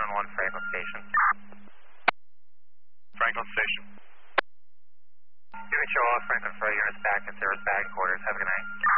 911 Franklin Station. Franklin Station. UHO, all Franklin 4 units back at service bagging quarters. Have a good night.